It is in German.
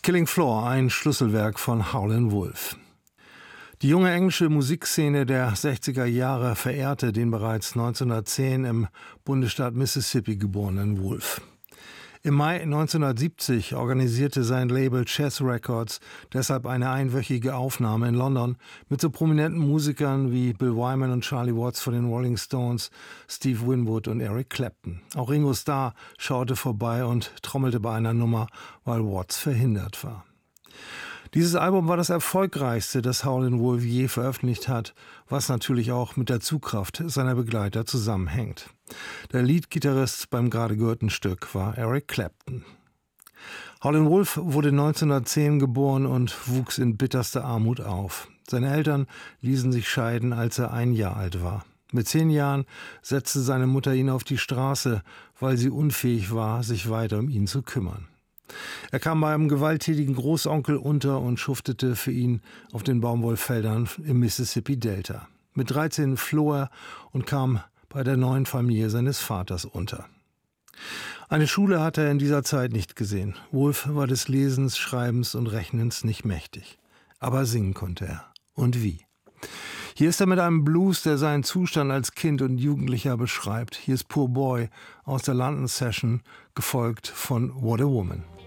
Killing Floor, ein Schlüsselwerk von Howlin' Wolf. Die junge englische Musikszene der 60er Jahre verehrte den bereits 1910 im Bundesstaat Mississippi geborenen Wolf. Im Mai 1970 organisierte sein Label Chess Records deshalb eine einwöchige Aufnahme in London mit so prominenten Musikern wie Bill Wyman und Charlie Watts von den Rolling Stones, Steve Winwood und Eric Clapton. Auch Ringo Starr schaute vorbei und trommelte bei einer Nummer, weil Watts verhindert war. Dieses Album war das erfolgreichste, das Howlin' Wolf je veröffentlicht hat, was natürlich auch mit der Zugkraft seiner Begleiter zusammenhängt. Der Leadgitarrist beim gerade gehörten Stück war Eric Clapton. Howlin' Wolf wurde 1910 geboren und wuchs in bitterster Armut auf. Seine Eltern ließen sich scheiden, als er 1 Jahr alt war. Mit 10 Jahren setzte seine Mutter ihn auf die Straße, weil sie unfähig war, sich weiter um ihn zu kümmern. Er kam bei einem gewalttätigen Großonkel unter und schuftete für ihn auf den Baumwollfeldern im Mississippi-Delta. Mit 13 floh er und kam bei der neuen Familie seines Vaters unter. Eine Schule hatte er in dieser Zeit nicht gesehen. Wolf war des Lesens, Schreibens und Rechnens nicht mächtig. Aber singen konnte er. Und wie? Hier ist er mit einem Blues, der seinen Zustand als Kind und Jugendlicher beschreibt. Hier ist Poor Boy aus der London Session, gefolgt von What a Woman.